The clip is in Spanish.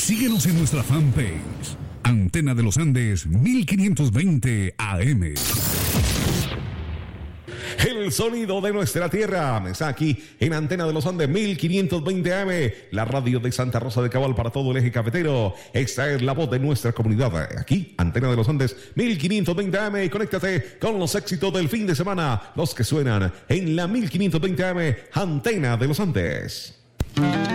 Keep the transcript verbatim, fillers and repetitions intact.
Síguenos en nuestra fanpage, Antena de los Andes mil quinientos veinte A M. El sonido de nuestra tierra está aquí en Antena de los Andes mil quinientos veinte A M, la radio de Santa Rosa de Cabal para todo el eje cafetero. Esta es la voz de nuestra comunidad. Aquí, Antena de los Andes mil quinientos veinte A M, y conéctate con los éxitos del fin de semana, los que suenan en la mil quinientos veinte A M, Antena de los Andes.